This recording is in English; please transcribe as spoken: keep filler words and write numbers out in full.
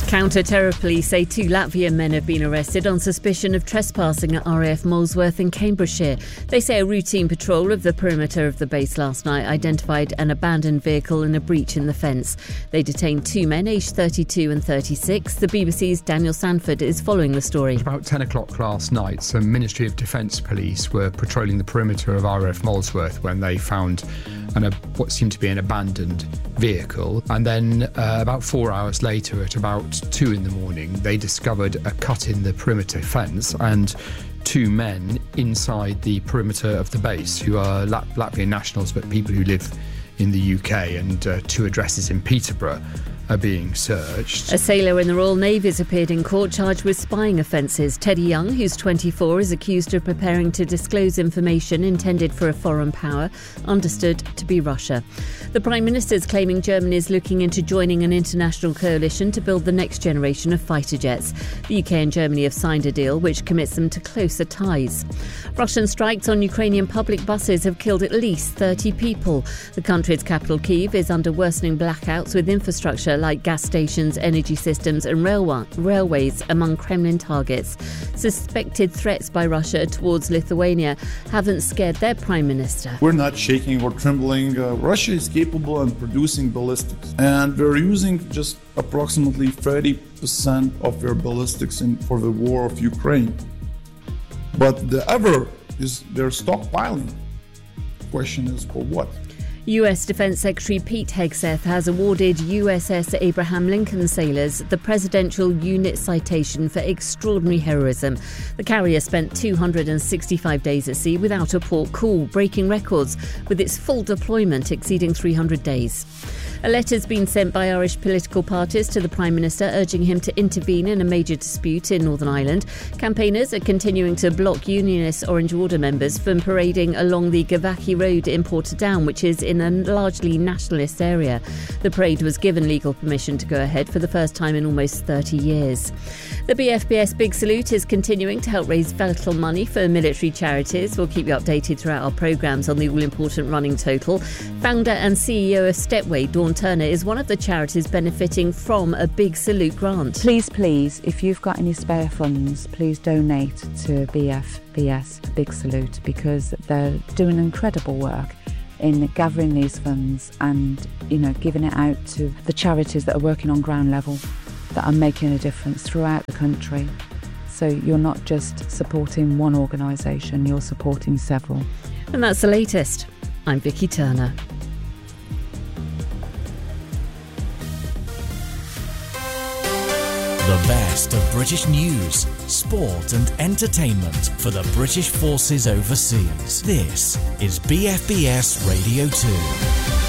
Counter-terror police say two Latvian men have been arrested on suspicion of trespassing at R A F Molesworth in Cambridgeshire. They say a routine patrol of the perimeter of the base last night identified an abandoned vehicle and a breach in the fence. They detained two men aged thirty-two and thirty-six. The B B C's Daniel Sanford is following the story. At about ten o'clock last night, some Ministry of Defence police were patrolling the perimeter of R A F Molesworth when they found an, a, what seemed to be an abandoned vehicle. And then uh, about four hours later, at about two in the morning, they discovered a cut in the perimeter fence and two men inside the perimeter of the base who are Lat- Latvian nationals but people who live in the U K, and uh, two addresses in Peterborough are being searched. A sailor in the Royal Navy has appeared in court charged with spying offences. Teddy Young, who's twenty-four, is accused of preparing to disclose information intended for a foreign power, understood to be Russia. The Prime Minister is claiming Germany is looking into joining an international coalition to build the next generation of fighter jets. The U K and Germany have signed a deal which commits them to closer ties. Russian strikes on Ukrainian public buses have killed at least thirty people. The country's capital, Kyiv, is under worsening blackouts with infrastructure like gas stations, energy systems and railway, railways among Kremlin targets. Suspected threats by Russia towards Lithuania haven't scared their Prime Minister. We're not shaking or trembling. Uh, Russia is capable of producing ballistics, and they're using just approximately thirty percent of their ballistics in, for the war of Ukraine. But the other is they're stockpiling. The question is, for what? U S Defence Secretary Pete Hegseth has awarded U S S Abraham Lincoln sailors the Presidential Unit Citation for extraordinary heroism. The carrier spent two hundred sixty-five days at sea without a port call, breaking records with its full deployment exceeding three hundred days. A letter's been sent by Irish political parties to the Prime Minister urging him to intervene in a major dispute in Northern Ireland. Campaigners are continuing to block Unionist Orange Order members from parading along the Gavaki Road in Portadown, which is in a largely nationalist area. The parade was given legal permission to go ahead for the first time in almost thirty years. The B F B S Big Salute is continuing to help raise vital money for military charities. We'll keep you updated throughout our programmes on the all-important running total. Founder and C E O of Stepway, Dawn Turner, is one of the charities benefiting from a Big Salute grant. Please, please, if you've got any spare funds, please donate to B F B S Big Salute, because they're doing incredible work in gathering these funds and, you know, giving it out to the charities that are working on ground level, that are making a difference throughout the country. So you're not just supporting one organisation, you're supporting several. And that's the latest. I'm Vicky Turner. The best of British news, sport and entertainment for the British forces overseas. This is B F B S Radio two.